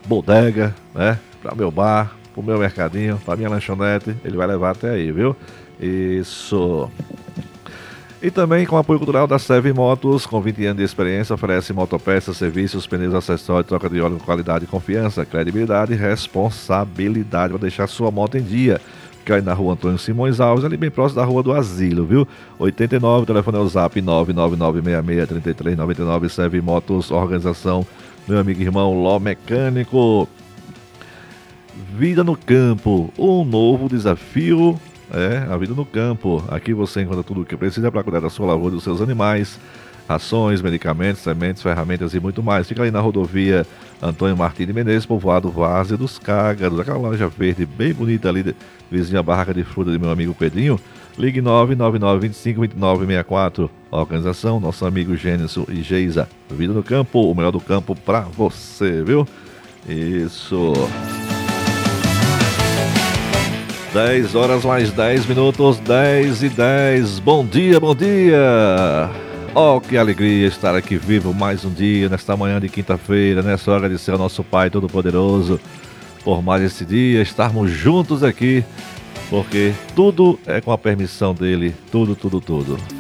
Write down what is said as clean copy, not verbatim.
bodega, né? Para meu bar, para o meu mercadinho, para minha lanchonete, ele vai levar até aí, viu? Isso. E também com o apoio cultural da Serve Motos, com 20 anos de experiência, oferece motopeças, serviços, pneus, acessórios, troca de óleo com qualidade, confiança, credibilidade e responsabilidade para deixar sua moto em dia. Fica aí na rua Antônio Simões Alves, ali bem próximo da rua do Asilo, viu? 89, o telefone é o zap 999663399, Serve Motos, organização, meu amigo e irmão Ló Mecânico. Vida no campo, um novo desafio. A vida no campo. Aqui você encontra tudo o que precisa para cuidar da sua lavoura e dos seus animais. Rações, medicamentos, sementes, ferramentas e muito mais. Fica ali na rodovia Antônio Martins de Menezes, povoado Várzea dos Cágados. Aquela loja verde bem bonita ali, vizinha barraca de fruta de meu amigo Pedrinho. Ligue 999252964. Organização, nosso amigo Gênesis e Geisa. Vida no campo, o melhor do campo para você, viu? Isso. 10 horas mais 10 minutos, 10:10. Bom dia, bom dia. Oh, que alegria estar aqui vivo mais um dia, nesta manhã de quinta-feira, nessa hora de ser o nosso Pai Todo-Poderoso, por mais esse dia, estarmos juntos aqui, porque tudo é com a permissão dele, tudo, tudo, tudo.